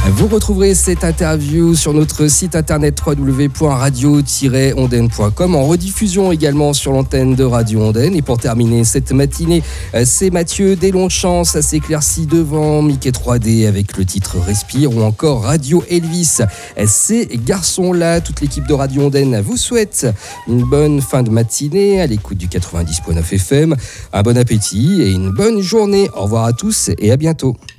Vous retrouverez cette interview sur notre site internet www.radio-ondaine.com, en rediffusion également sur l'antenne de Radio Ondaine. Et pour terminer cette matinée, c'est Mathieu des Longs de Chance, c'est s'éclaircit devant Mickey 3D avec le titre Respire, ou encore Radio Elvis, ces garçons-là. Toute l'équipe de Radio Ondaine vous souhaite une bonne fin de matinée à l'écoute du 90.9 FM, un bon appétit et une bonne journée. Au revoir à tous et à bientôt.